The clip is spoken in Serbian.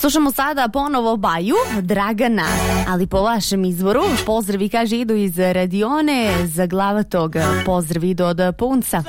Slušamo sada ponovo Baju, Dragana, ali po vašem izvoru pozdravi, kaže, idu iz Radione, Zaglavatog, pozdrav idu od Punca.